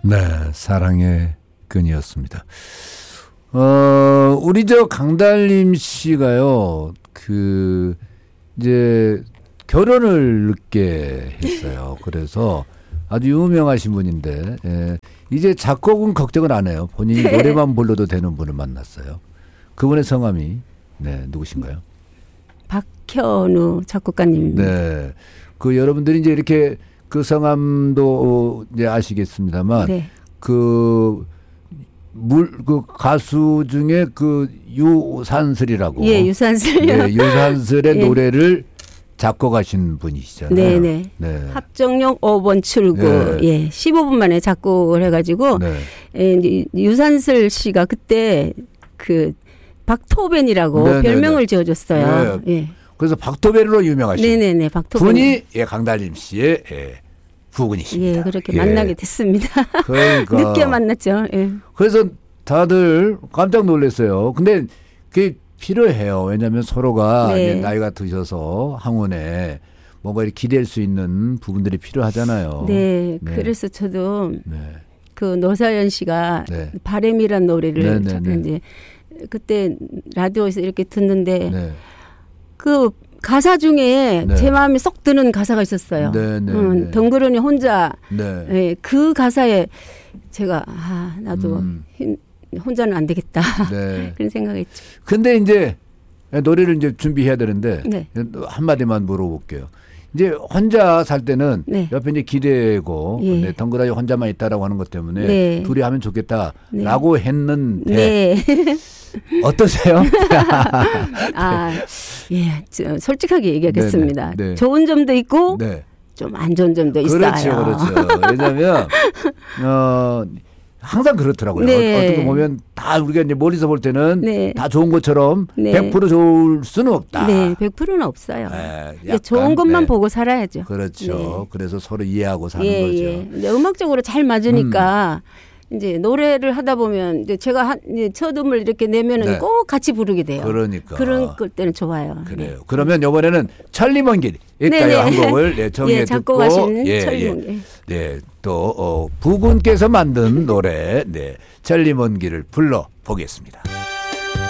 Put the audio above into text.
네, 사랑의 끈이었습니다. 우리 강달림 씨가요, 이제 결혼을 늦게 했어요. 그래서 아주 유명하신 분인데, 예, 이제 작곡은 걱정을 안 해요. 본인이 노래만 불러도 되는 분을 만났어요. 그분의 성함이, 네, 누구신가요? 박현우 작곡가님입니다. 네. 여러분들이 이제 이렇게 그 성함도 이제 아시겠습니다만, 네. 가수 중에 유산슬이라고. 예, 유산슬요. 네, 유산슬의 예. 노래를 작곡하신 분이시잖아요. 네네. 네. 합정역 5번 출구. 예. 예. 15분 만에 작곡을 해가지고, 네. 예, 유산슬 씨가 그때 박토벤이라고 네네네. 별명을 지어줬어요. 네. 예. 그래서 박토벤으로 유명하신 네네네. 박토벤. 분이 예, 강달림 씨의 부군이십니다. 예, 그렇게 만나게 됐습니다. 그러니까. 늦게 만났죠. 예. 그래서 다들 깜짝 놀랐어요. 근데 그게 필요해요. 왜냐하면 서로가 네. 이제 나이가 드셔서 항원에 뭔가 이렇게 기댈 수 있는 부분들이 필요하잖아요. 네, 네. 그래서 저도 노사연 씨가 네. 바램이란 노래를 이제 그때 라디오에서 이렇게 듣는데 네. 가사 중에 네. 제 마음에 쏙 드는 가사가 있었어요. 덩그러니 혼자 네. 네, 그 가사에 제가 나도 혼자는 안 되겠다 네. 그런 생각했죠. 근데 이제 노래를 이제 준비해야 되는데 네. 한마디만 물어볼게요. 이제 혼자 살 때는 네. 옆에 이제 기대고 예. 덩그러니 혼자만 있다라고 하는 것 때문에 네. 둘이 하면 좋겠다라고 네. 했는데 네. 어떠세요? 예, 솔직하게 얘기하겠습니다. 네. 좋은 점도 있고 네. 좀 안 좋은 점도 있어요. 그렇죠. 왜냐하면 항상 그렇더라고요. 네. 어떻게 보면 다 우리가 이제 멀리서 볼 때는 네. 다 좋은 것처럼 네. 100% 좋을 수는 없다. 네, 100%는 없어요. 네, 좋은 것만 네. 보고 살아야죠. 그렇죠. 네. 그래서 서로 이해하고 사는 예, 거죠. 예. 근데 음악적으로 잘 맞으니까 이제 노래를 하다 보면 이제 제가 이제 첫 음을 이렇게 내면은 네. 꼭 같이 부르게 돼요. 그러니까 그런 걸 때는 좋아요. 그래요. 네. 그러면 이번에는 천리먼길일까요? 한 곡을 정리해 듣고 작곡하신 천리먼길. 네, 또 부군께서 만든 노래, 천리먼길을 불러 보겠습니다.